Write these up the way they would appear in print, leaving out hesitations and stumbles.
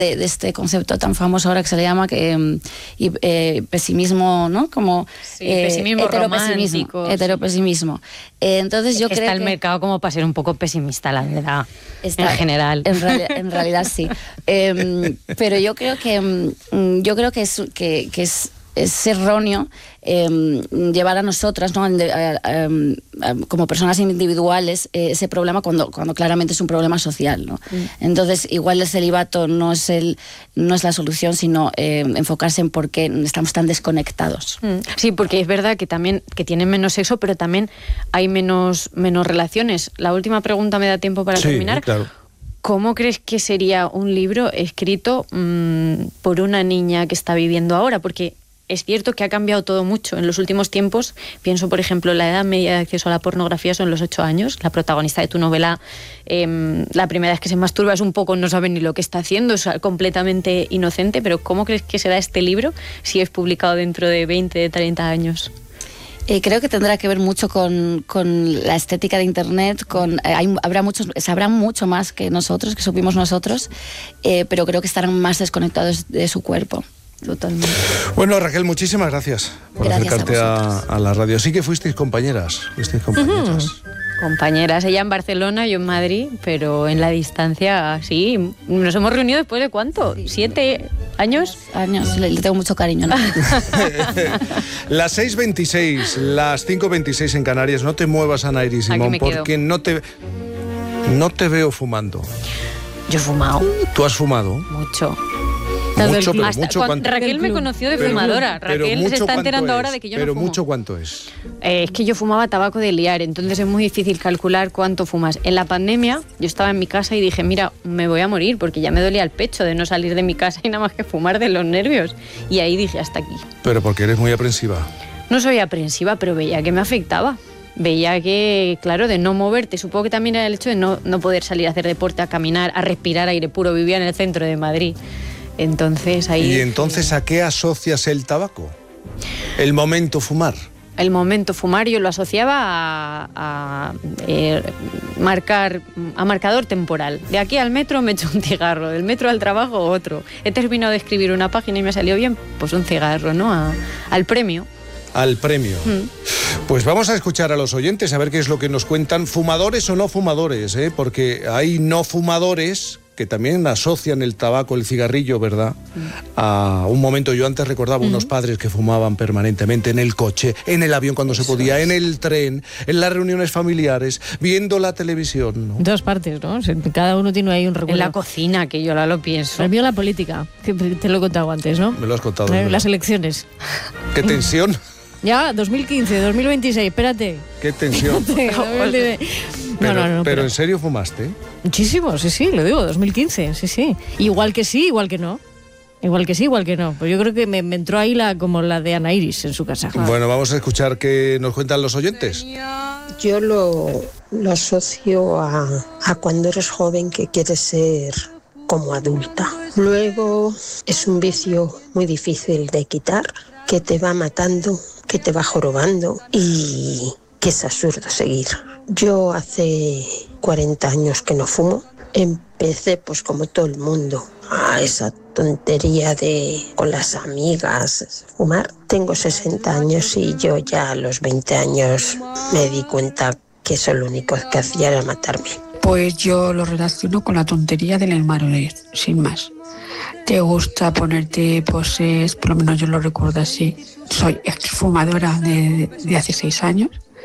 de este concepto tan famoso ahora que se le llama pesimismo, ¿no? Como pesimismo romántico. Heteropesimismo. Entonces yo creo está el que mercado como para ser un poco pesimista, la verdad, en general. En realidad sí. Pero yo creo que es erróneo llevar a nosotras, ¿no? Como personas individuales ese problema cuando claramente es un problema social, ¿no? Entonces igual el celibato no es la solución, sino enfocarse en por qué estamos tan desconectados. Sí, porque es verdad que también que tienen menos sexo, pero también hay menos relaciones. La última pregunta me da tiempo para terminar. Claro. ¿Cómo crees que sería un libro escrito por una niña que está viviendo ahora? Porque es cierto que ha cambiado todo mucho en los últimos tiempos. Pienso, por ejemplo, la edad media de acceso a la pornografía son los 8 años. La protagonista de tu novela, la primera vez que se masturba es un poco, no sabe ni lo que está haciendo, es completamente inocente. Pero ¿cómo crees que será este libro si es publicado dentro de 20, de 30 años? Creo que tendrá que ver mucho con la estética de Internet, sabrán mucho más que nosotros, que supimos nosotros, pero creo que estarán más desconectados de su cuerpo. Totalmente. Bueno, Raquel, muchísimas gracias por acercarte a la radio. Sí que fuisteis compañeras. Compañeras, ella en Barcelona, yo en Madrid, pero en la distancia, sí. Nos hemos reunido después de ¿cuánto? ¿7 años? Le tengo mucho cariño, ¿no? Las 6:26, las 5:26 en Canarias. No te muevas, Ana Iris Simón, porque no te veo fumando. Yo he fumado. ¿Tú has fumado? Mucho. Mucho. Raquel me conoció de fumadora. Raquel se está enterando ahora de que yo no fumo. Pero mucho, ¿cuánto es? Es que yo fumaba tabaco de liar, entonces es muy difícil calcular cuánto fumas. En la pandemia yo estaba en mi casa y dije, mira, me voy a morir porque ya me dolía el pecho de no salir de mi casa y nada más que fumar de los nervios. Y ahí dije, hasta aquí. Pero porque eres muy aprensiva. No soy aprensiva, pero veía que me afectaba. Veía que, claro, de no moverte, supongo que también era el hecho de no poder salir a hacer deporte, a caminar, a respirar aire puro. Vivía en el centro de Madrid. Entonces ahí... ¿Y entonces a qué asocias el tabaco? El momento fumar. El momento fumar yo lo asociaba a marcador temporal. De aquí al metro me echo un cigarro, del metro al trabajo otro. He terminado de escribir una página y me salió bien, pues un cigarro, ¿no? Al premio. Al premio. Pues vamos a escuchar a los oyentes a ver qué es lo que nos cuentan, fumadores o no fumadores, porque hay no fumadores que también asocian el tabaco, el cigarrillo, ¿verdad? A un momento, yo antes recordaba unos padres que fumaban permanentemente en el coche, en el avión cuando se podía, en el tren, en las reuniones familiares, viendo la televisión, ¿no? En todas partes, ¿no? Cada uno tiene ahí un recuerdo. En la cocina, que yo lo pienso. El mío la política, que te lo he contado antes, ¿no? Me lo has contado. Las elecciones. ¡Qué tensión! Ya, 2015, 2026, espérate. ¡Qué tensión! Pero ¿en serio fumaste? Muchísimo, sí, lo digo, 2015, sí. Igual que sí, igual que no. Igual que sí, igual que no. Pues yo creo que me entró ahí como la de Ana Iris en su casa. Bueno, vamos a escuchar qué nos cuentan los oyentes. Yo lo asocio a cuando eres joven que quieres ser como adulta. Luego es un vicio muy difícil de quitar, que te va matando, que te va jorobando y que es absurdo seguir. Yo hace 40 años que no fumo. Empecé, pues como todo el mundo, a esa tontería de con las amigas fumar. Tengo 60 años y yo ya a los 20 años me di cuenta que eso lo único que hacía era matarme. Pues yo lo relaciono con la tontería de la inmadurez, sin más. Te gusta ponerte poses, por lo menos yo lo recuerdo así. Soy exfumadora de hace 6 años.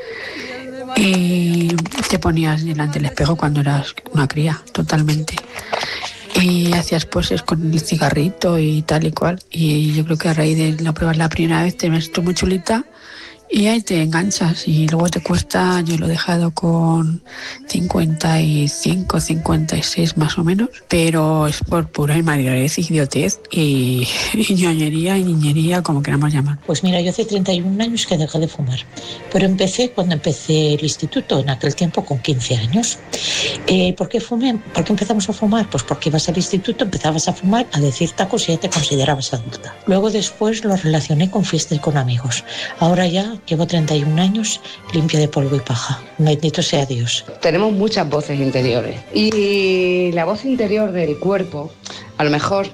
Y te ponías delante del espejo cuando eras una cría, totalmente. Y hacías poses con el cigarrito y tal y cual. Y yo creo que a raíz de la prueba la primera vez te ves tú muy chulita y ahí te enganchas. Y luego te cuesta, yo lo he dejado con 55, 56 más o menos. Pero es por pura inmadurez, idiotez y ñoñería y niñería, como queramos llamar. Pues mira, yo hace 31 años que dejé de fumar. Pero empecé cuando empecé el instituto, en aquel tiempo con 15 años. ¿Por qué fumé? ¿Por qué empezamos a fumar? Pues porque ibas al instituto, empezabas a fumar, a decir tacos y ya te considerabas adulta. Luego después lo relacioné con fiestas y con amigos. Ahora ya llevo 31 años limpia de polvo y paja. Bendito sea Dios. Tenemos muchas voces interiores y la voz interior del cuerpo, a lo mejor